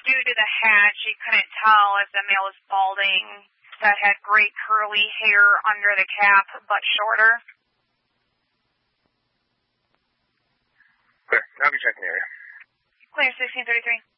due to the hat, she couldn't tell if the male was balding, that had great curly hair under the cap, but shorter. Clear. I'll be checking the area. Clear, 1633.